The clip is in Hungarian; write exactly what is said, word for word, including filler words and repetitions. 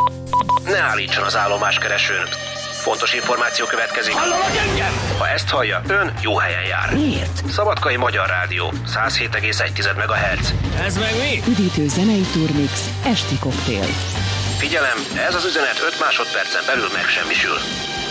Ne állítson az állomáskeresőn. Fontos információ következik. Hallanak engem? Ha ezt hallja, ön jó helyen jár. Miért? Szabadkai Magyar Rádió, száz hét egész egy megahertz. Ez meg mi? Üdítő zenei turmix, esti koktél. Figyelem, ez az üzenet öt másodpercen belül megsemmisül.